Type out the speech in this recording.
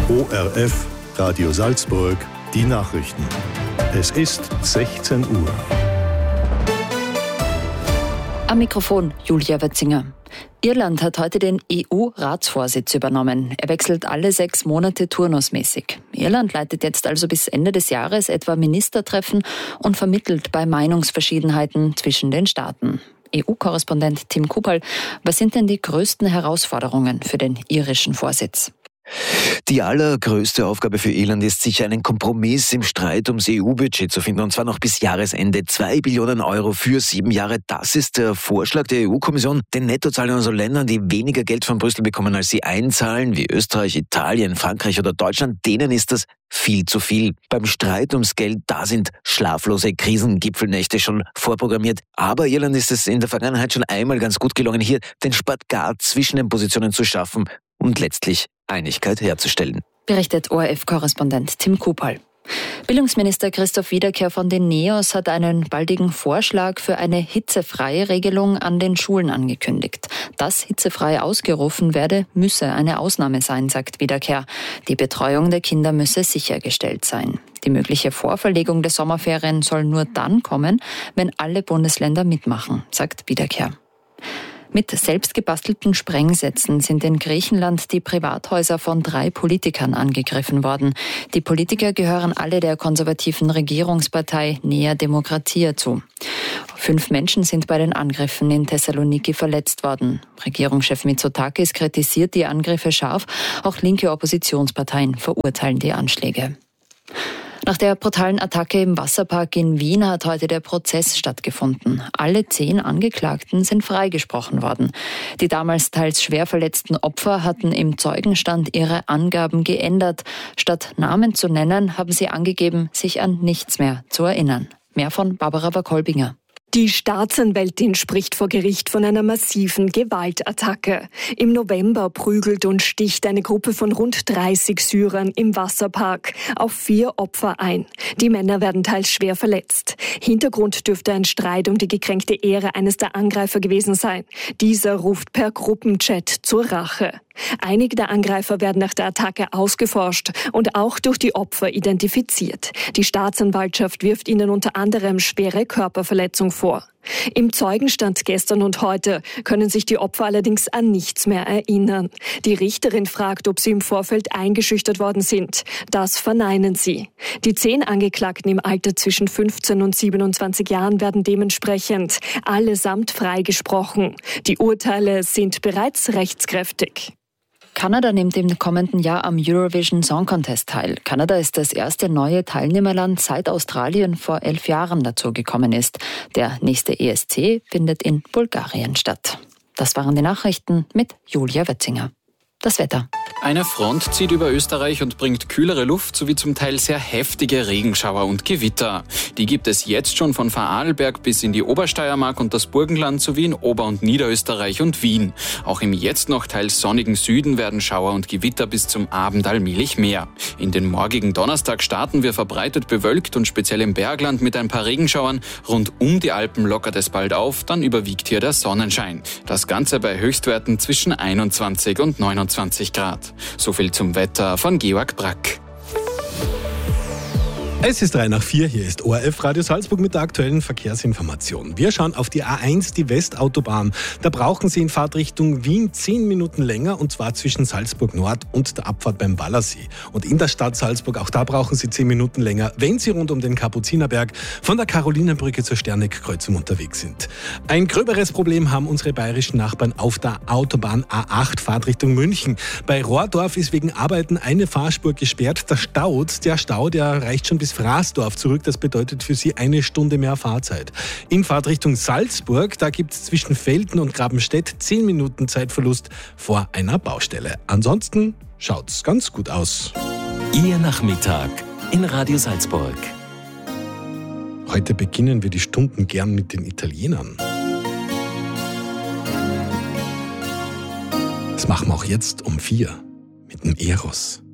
ORF Radio Salzburg, die Nachrichten. Es ist 16 Uhr. Am Mikrofon Julia Wetzinger. Irland hat heute den EU-Ratsvorsitz übernommen. Er wechselt alle 6 Monate turnusmäßig. Irland leitet jetzt also bis Ende des Jahres etwa Ministertreffen und vermittelt bei Meinungsverschiedenheiten zwischen den Staaten. EU-Korrespondent Tim Kupal, was sind denn die größten Herausforderungen für den irischen Vorsitz? Die allergrößte Aufgabe für Irland ist sicher, einen Kompromiss im Streit ums EU-Budget zu finden, und zwar noch bis Jahresende. 2 Billionen Euro für 7 Jahre. Das ist der Vorschlag der EU-Kommission. Den Nettozahlern, also Ländern, die weniger Geld von Brüssel bekommen, als sie einzahlen, wie Österreich, Italien, Frankreich oder Deutschland, denen ist das viel zu viel. Beim Streit ums Geld, da sind schlaflose Krisengipfelnächte schon vorprogrammiert. Aber Irland ist es in der Vergangenheit schon einmal ganz gut gelungen, hier den Spagat zwischen den Positionen zu schaffen und letztlich Einigkeit herzustellen. Berichtet ORF-Korrespondent Tim Kupal. Bildungsminister Christoph Wiederkehr von den NEOS hat einen baldigen Vorschlag für eine hitzefreie Regelung an den Schulen angekündigt. Dass hitzefrei ausgerufen werde, müsse eine Ausnahme sein, sagt Wiederkehr. Die Betreuung der Kinder müsse sichergestellt sein. Die mögliche Vorverlegung der Sommerferien soll nur dann kommen, wenn alle Bundesländer mitmachen, sagt Wiederkehr. Mit selbstgebastelten Sprengsätzen sind in Griechenland die Privathäuser von 3 Politikern angegriffen worden. Die Politiker gehören alle der konservativen Regierungspartei Nea Demokratia zu. 5 Menschen sind bei den Angriffen in Thessaloniki verletzt worden. Regierungschef Mitsotakis kritisiert die Angriffe scharf. Auch linke Oppositionsparteien verurteilen die Anschläge. Nach der brutalen Attacke im Wasserpark in Wien hat heute der Prozess stattgefunden. Alle 10 Angeklagten sind freigesprochen worden. Die damals teils schwer verletzten Opfer hatten im Zeugenstand ihre Angaben geändert. Statt Namen zu nennen, haben sie angegeben, sich an nichts mehr zu erinnern. Mehr von Barbara Wakolbinger. Die Staatsanwältin spricht vor Gericht von einer massiven Gewaltattacke. Im November prügelt und sticht eine Gruppe von rund 30 Syrern im Wasserpark auf 4 Opfer ein. Die Männer werden teils schwer verletzt. Hintergrund dürfte ein Streit um die gekränkte Ehre eines der Angreifer gewesen sein. Dieser ruft per Gruppenchat zur Rache. Einige der Angreifer werden nach der Attacke ausgeforscht und auch durch die Opfer identifiziert. Die Staatsanwaltschaft wirft ihnen unter anderem schwere Körperverletzung vor. Im Zeugenstand gestern und heute können sich die Opfer allerdings an nichts mehr erinnern. Die Richterin fragt, ob sie im Vorfeld eingeschüchtert worden sind. Das verneinen sie. Die 10 Angeklagten im Alter zwischen 15 und 27 Jahren werden dementsprechend allesamt freigesprochen. Die Urteile sind bereits rechtskräftig. Kanada nimmt im kommenden Jahr am Eurovision Song Contest teil. Kanada ist das erste neue Teilnehmerland, seit Australien vor 11 Jahren dazugekommen ist. Der nächste ESC findet in Bulgarien statt. Das waren die Nachrichten mit Julia Wetzinger. Das Wetter. Eine Front zieht über Österreich und bringt kühlere Luft sowie zum Teil sehr heftige Regenschauer und Gewitter. Die gibt es jetzt schon von Vorarlberg bis in die Obersteiermark und das Burgenland sowie in Ober- und Niederösterreich und Wien. Auch im jetzt noch teils sonnigen Süden werden Schauer und Gewitter bis zum Abend allmählich mehr. In den morgigen Donnerstag starten wir verbreitet bewölkt und speziell im Bergland mit ein paar Regenschauern. Rund um die Alpen lockert es bald auf, dann überwiegt hier der Sonnenschein. Das Ganze bei Höchstwerten zwischen 21 und 29 Grad. So viel zum Wetter von Georg Brack. Es ist 3:04, hier ist ORF Radio Salzburg mit der aktuellen Verkehrsinformation. Wir schauen auf die A1, die Westautobahn. Da brauchen Sie in Fahrtrichtung Wien 10 Minuten länger, und zwar zwischen Salzburg Nord und der Abfahrt beim Wallersee. Und in der Stadt Salzburg, auch da brauchen Sie 10 Minuten länger, wenn Sie rund um den Kapuzinerberg von der Karolinenbrücke zur Sterneck-Kreuzung unterwegs sind. Ein gröberes Problem haben unsere bayerischen Nachbarn auf der Autobahn A8 Fahrtrichtung München. Bei Rohrdorf ist wegen Arbeiten eine Fahrspur gesperrt. Der Stau, der reicht schon bis Frasdorf zurück. Das bedeutet für Sie 1 Stunde mehr Fahrzeit. In Fahrtrichtung Salzburg, da gibt es zwischen Velten und Grabenstedt 10 Minuten Zeitverlust vor einer Baustelle. Ansonsten schaut's ganz gut aus. Ihr Nachmittag in Radio Salzburg. Heute beginnen wir die Stunden gern mit den Italienern. Das machen wir auch jetzt um 4 mit dem Eros.